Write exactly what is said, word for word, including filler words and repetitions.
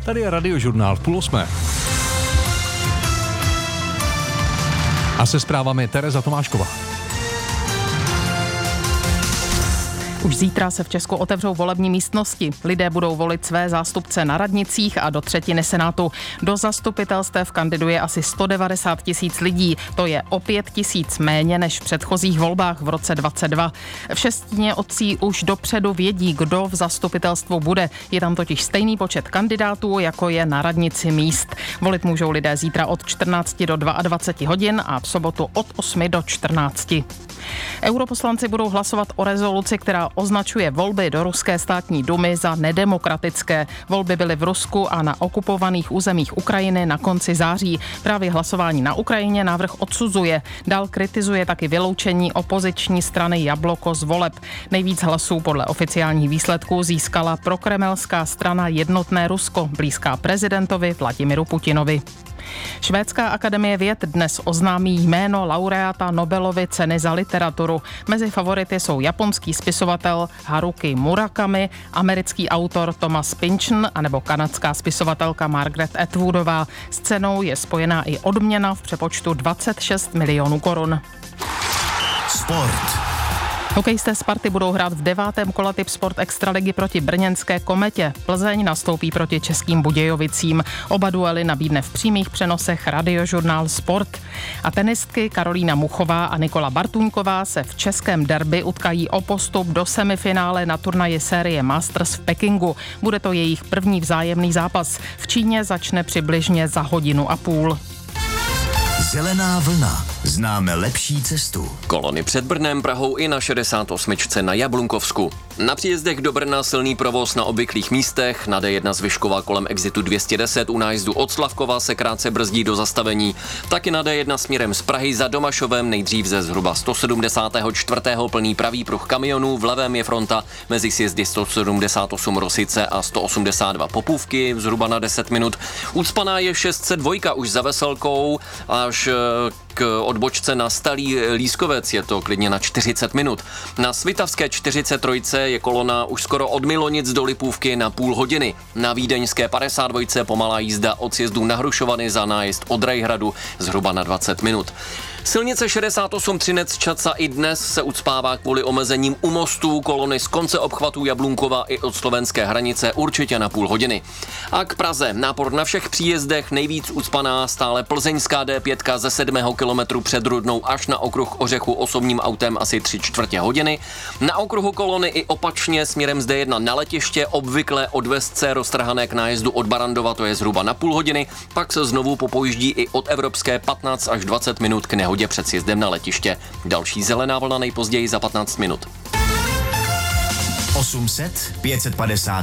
Tady je Radiožurnál v půl osmé. A se zprávami Tereza Tomášková. Už zítra se v Česku otevřou volební místnosti. Lidé budou volit své zástupce na radnicích a do třetiny senátu. Do zastupitelstev kandiduje asi sto devadesát tisíc lidí. To je o pět tisíc méně než v předchozích volbách v roce dvacet dva. V šestině obcí už dopředu vědí, kdo v zastupitelstvu bude. Je tam totiž stejný počet kandidátů, jako je na radnici míst. Volit můžou lidé zítra od čtrnácti do dvaceti dvou hodin a v sobotu od osmi do čtrnácti. Europoslanci budou hlasovat o rezoluci, která označuje volby do ruské státní dumy za nedemokratické. Volby byly v Rusku a na okupovaných územích Ukrajiny na konci září. Právě hlasování na Ukrajině návrh odsuzuje. Dál kritizuje taky vyloučení opoziční strany Jabloko z voleb. Nejvíc hlasů podle oficiálních výsledků získala prokremelská strana Jednotné Rusko, blízká prezidentovi Vladimiru Putinovi. Švédská akademie věd dnes oznámí jméno laureáta Nobelovy ceny za literaturu. Mezi favority jsou japonský spisovatel Haruki Murakami, americký autor Thomas Pynchon anebo kanadská spisovatelka Margaret Atwoodová. S cenou je spojená i odměna v přepočtu dvacet šest milionů korun. Sport. Hokejisté Sparty budou hrát v devátém kole Typ Sport Extraligy proti brněnské Kometě. Plzeň nastoupí proti Českým Budějovicím. Oba duely nabídne v přímých přenosech Radiožurnál Sport. A tenistky Karolína Muchová a Nikola Bartuňková se v českém derby utkají o postup do semifinále na turnaji série Masters v Pekingu. Bude to jejich první vzájemný zápas. V Číně začne přibližně za hodinu a půl. Zelená vlna. Známe lepší cestu. Kolony před Brnem, Prahou i na šedesát osm na Jablunkovsku. Na příjezdech do Brna silný provoz na obvyklých místech, na D jedna Zvyškova kolem exitu dvě stě deset u nájezdu od Slavkova se krátce brzdí do zastavení. Taky na D jedna směrem z Prahy za Domašovem nejdřív ze zhruba sto sedmdesát čtyři plný pravý pruh kamionů, v levém je fronta mezi sjezdy sto sedmdesát osm Rosice a sto osmdesát dva Popůvky, zhruba na deset minut. Ucpaná je šest set dva už za Veselkou až k odbočce na Stalý Lískovec, je to klidně na čtyřicet minut. Na Svitavské čtyřicet tři je kolona už skoro od Milonic do Lipůvky na půl hodiny. Na Vídeňské padesát dva pomalá jízda od sjezdu na Hrušovany za nájezd od Rajhradu zhruba na dvacet minut. Silnice šedesát osm Třinec Čaca i dnes se ucpává kvůli omezením u mostů, kolony z konce obchvatu Jablunkova i od slovenské hranice určitě na půl hodiny. A k Praze nápor na všech příjezdech, nejvíc ucpaná stále plzeňská D pět ze sedmého kilometru před Rudnou až na okruh Ořechu osobním autem asi tři čtvrtě hodiny. Na okruhu kolony i opačně směrem z D jedna na letiště, obvykle od Vesce roztrhané k nájezdu od Barandova, to je zhruba na půl hodiny, pak se znovu popojíždí i od Evropské patnáct až dvacet minut k nehodě před sjezdem na letiště. Další zelená vlna nejpozději za patnáct minut. osm set pět set padesát